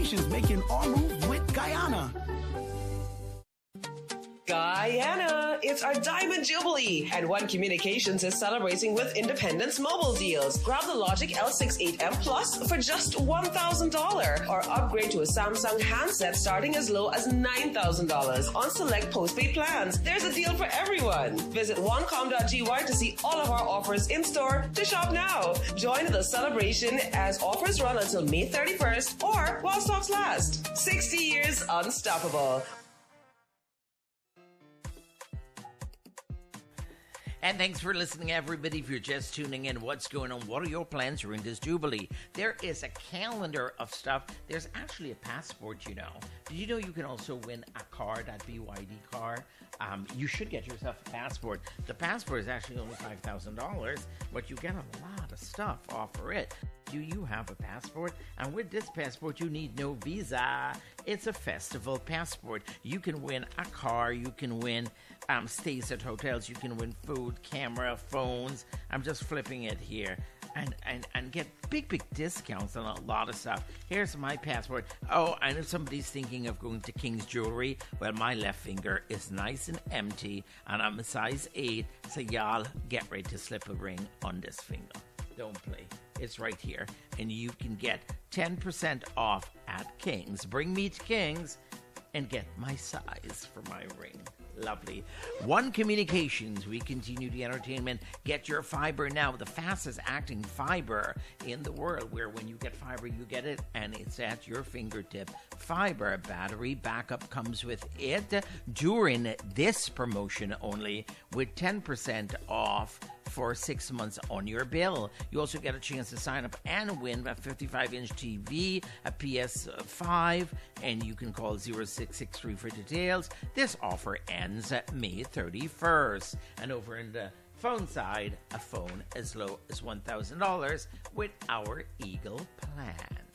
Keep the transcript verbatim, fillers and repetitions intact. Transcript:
Communications, making our move with Guyana. Guyana, it's our Diamond Jubilee, and One Communications is celebrating with Independence Mobile deals. Grab the Logic L sixty-eight M Plus for just one thousand dollars or upgrade to a Samsung handset starting as low as nine thousand dollars on select postpaid plans. There's a deal for everyone. Visit one com dot g y to see all of our offers in store to shop now. Join the celebration as offers run until May thirty-first or while stocks last. sixty years unstoppable. And thanks for listening, everybody. If you're just tuning in, what's going on? What are your plans during this Jubilee? There is a calendar of stuff. There's actually a passport, you know. Did you know you can also win a car, that B Y D car? Um, you should get yourself a passport. The passport is actually only five thousand dollars, but you get a lot of stuff off for it. Do you have a passport? And with this passport, you need no visa. It's a festival passport. You can win a car. You can win um, stays at hotels. You can win food, camera, phones. I'm just flipping it here. And, and, and get big, big discounts on a lot of stuff. Here's my passport. Oh, I know somebody's thinking of going to King's Jewelry. Well, my left finger is nice and empty, and I'm a size eight, so y'all get ready to slip a ring on this finger. Don't play. It's right here. And you can get ten percent off at King's. Bring me to King's and get my size for my ring. Lovely. One Communications, we continue the entertainment. Get your fiber now, the fastest acting fiber in the world, where when you get fiber, you get it, and it's at your fingertip. Fiber battery backup comes with it during this promotion only, with ten percent off for six months on your bill. You also get a chance to sign up and win a fifty-five inch T V, a P S five, and you can call zero six six three for details. This offer ends at May thirty-first. And over in the phone side, a phone as low as one thousand dollars with our Eagle plan.